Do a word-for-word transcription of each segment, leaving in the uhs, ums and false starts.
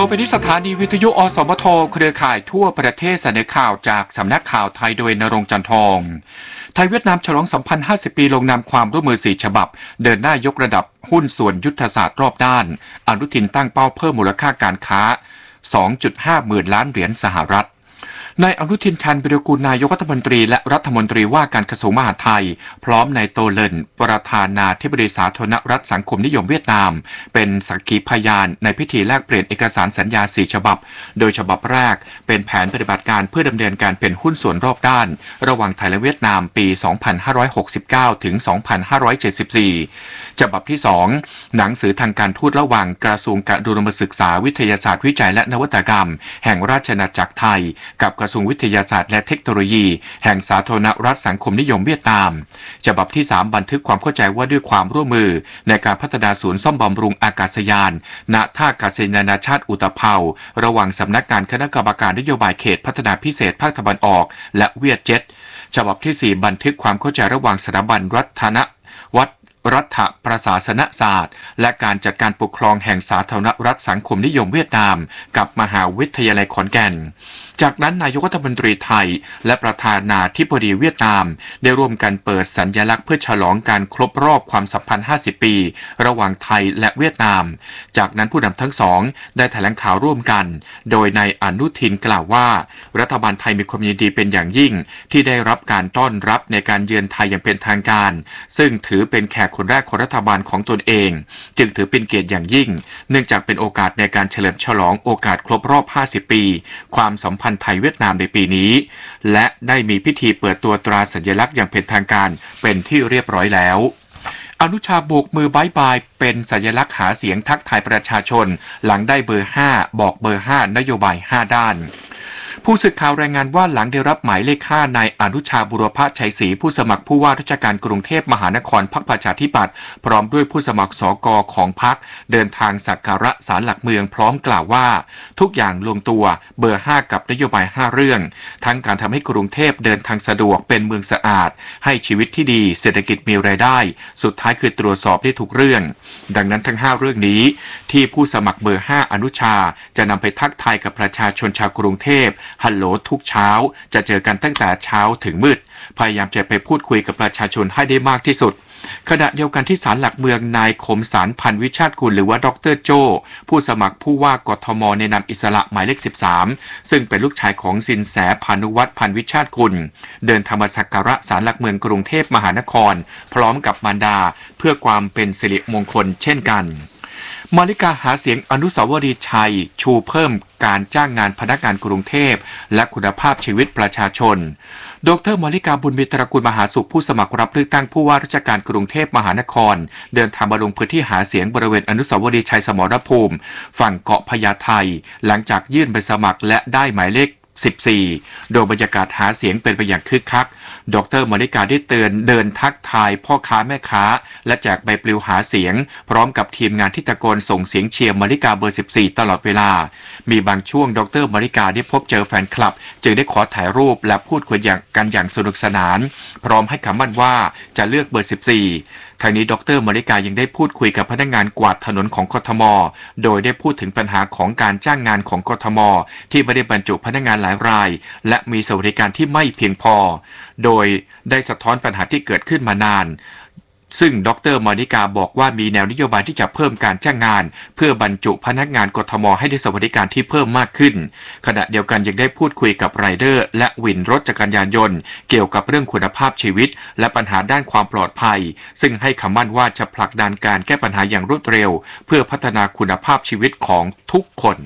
ไปที่สถานีวิทยุอสมทเครือข่ายทั่วประเทศเสนอข่าวจากสำนักข่าวไทยโดยณรงค์จันทองไทยเวียดนามฉลองสัมพันธ์ห้าสิบปีลงนามความร่วมมือสี่ฉบับเดินหน้ายกระดับหุ้นส่วนยุทธศาสตร์รอบด้านอนุทินตั้งเป้าเพิ่มมูลค่าการค้า สองจุดห้า หมื่นล้านเหรียญสหรัฐนายอนุทินชาญวิรากูลนายกรัฐมนตรีและรัฐมนตรีว่าการกระทรวงมหาดไทยพร้อมนายโตเลินประธานาธิบดีสาธารณรัฐสังคมนิยมเวียดนามเป็นสักขีพยานในพิธีแลกเปลี่ยนเอกสารสัญญาสี่ฉบับโดยฉบับแรกเป็นแผนปฏิบัติการเพื่อดำเนินการเป็นหุ้นส่วนรอบด้านระหว่างไทยและเวียดนามปี สองพันห้าร้อยหกสิบเก้า ถึง สองพันห้าร้อยเจ็ดสิบสี่ ฉบับที่สองหนังสือทางการทูตระหว่างกระทรวงการอุดมศึกษาวิทยาศาสตร์วิจัยและนวัตกรรมแห่งราชอาณาจักรไทยกับกระทรวงวิทยาศาสตร์และเทคโนโลยีแห่งสาธารณรัฐสังคมนิยมเวียดนามฉบับที่สามบันทึกความเข้าใจว่าด้วยความร่วมมือในการพัฒนาศูนย์ซ่อมบำรุงอากาศยานณท่าอากาศยานนานาชาติอุตภเปาระหว่างสำนักงานคณะกรรมการนโยบายเขตพัฒนาพิเศษภาคตะวันออกและเวียดเจ็ตฉบับที่สี่บันทึกความเข้าใจระหว่างสถาบันรัฐนวัฒรัฐประศาสนศาสตร์และการจัดการปกครองแห่งสาธารณรัฐสังคมนิยมเวียดนามกับมหาวิทยาลัยขอนแก่นจากนั้นนายกรัฐมนตรีไทยและประธานาธิบดีเวียดนามได้ร่วมกันเปิดสัญลักษณ์เพื่อฉลองการครบรอบความสัมพันธ์ห้าสิบปีระหว่างไทยและเวียดนามจากนั้นผู้นำทั้งสองได้แถลงข่าวร่วมกันโดยนายอนุทินกล่าวว่ารัฐบาลไทยมีความยินดีเป็นอย่างยิ่งที่ได้รับการต้อนรับในการเยือนไทยอย่างเป็นทางการซึ่งถือเป็นแขกคนแรกของรัฐบาลของตนเองจึงถือเป็นเกียรติอย่างยิ่งเนื่องจากเป็นโอกาสในการเฉลิมฉลองโอกาสครบรอบห้าสิบปีความสัมพันธ์ไทยเวียดนามในปีนี้และได้มีพิธีเปิดตัวตราสัญลักษณ์อย่างเป็นทางการเป็นที่เรียบร้อยแล้วอนุชาโบกมือบายบายเป็นสัญลักษณ์หาเสียงทักทายประชาชนหลังได้เบอร์ห้าบอกเบอร์ห้านโยบายห้าด้านผู้สื่อข่าวรายงานว่าหลังได้รับหมายเลขห้านายอนุชาบุรพชัยศรีผู้สมัครผู้ว่าราชการกรุงเทพมหานครพรรคประชาธิปัตย์พร้อมด้วยผู้สมัครสกของพรรคเดินทางสักการะศาลหลักเมืองพร้อมกล่าวว่าทุกอย่างลงตัวเบอร์ห้ากับนโยบายห้าเรื่องทั้งการทำให้กรุงเทพเดินทางสะดวกเป็นเมืองสะอาดให้ชีวิตที่ดีเศรษฐกิจมีรายได้สุดท้ายคือตรวจสอบได้ทุกเรื่องดังนั้นทั้งห้าเรื่องนี้ที่ผู้สมัครเบอร์ห้าอนุชาจะนำไปทักทายกับประชาชนชาวกรุงเทพฮัลโหลทุกเช้าจะเจอกันตั้งแต่เช้าถึงมืดพยายามจะไปพูดคุยกับประชาชนให้ได้มากที่สุดขณะเดียวกันที่ศาลหลักเมืองนายคมสารพันวิชาติกุลหรือว่าดรโจผู้สมัครผู้ว่ากทมในนามอิสระหมายเลขสิบสามซึ่งเป็นลูกชายของสินแสพานุวัฒน์พันวิชาติกุลเดินธรรมสักการะศาลหลักเมืองกรุงเทพมหานครพร้อมกับมารดาเพื่อความเป็นสิริมงคลเช่นกันมาริกาหาเสียงอนุสาวรีย์ชัยชูเพิ่มการจ้างงานพนักงานกรุงเทพและคุณภาพชีวิตประชาชนดรมาริกาบุญมีตระกูลมหาสุขผู้สมัครรับเลือกตั้งผู้ว่าราชการกรุงเทพมหานครเดินทางมาลงพื้นที่หาเสียงบริเวณอนุสาวรีย์ชัยสมรภูมิฝั่งเกาะพญาไทหลังจากยื่นใบสมัครและได้หมายเลขสิบสี่โดยบรรยากาศหาเสียงเป็นไปอย่างคึกคักดรมาริกาได้เตือนเดินทักทายพ่อค้าแม่ค้าและแจกใบปลิวหาเสียงพร้อมกับทีมงานที่ตะโกนส่งเสียงเชียร์มาริกาเบอร์สิบสี่ตลอดเวลามีบางช่วงดรมาริกาได้พบเจอแฟนคลับจึงได้ขอถ่ายรูปและพูดคุยกันอย่างสนุกสนานพร้อมให้คำมั่นว่าจะเลือกเบอร์สิบสี่ทางนี้ดรมาริกายังได้พูดคุยกับพนักงานกวาดถนนของกทมโดยได้พูดถึงปัญหาของการจ้างงานของกทมที่ไม่ได้บรรจุพนักงานหลายรายและมีสวัสดิการที่ไม่เพียงพอโดยได้สะท้อนปัญหาที่เกิดขึ้นมานานซึ่งดรมาริกาบอกว่ามีแนวนโยบายที่จะเพิ่มการจ้างงานเพื่อบรรจุพนักงานกทมให้ได้สวัสดิการที่เพิ่มมากขึ้นขณะเดียวกันยังได้พูดคุยกับไรเดอร์และวินรถจักรยานยนต์เกี่ยวกับเรื่องคุณภาพชีวิตและปัญหาด้านความปลอดภัยซึ่งให้คำมั่นว่าจะผลักดันการแก้ปัญหาอย่างรวดเร็วเพื่อพัฒนาคุณภาพชีวิตของทุกคน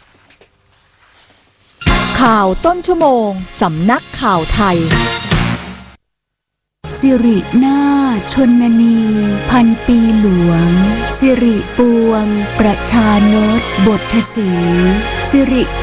ข่าวต้นชั่วโมงสำนักข่าวไทยสิรินาถชนนีพันปีหลวงสิริปวงประชานตบทสีสิริ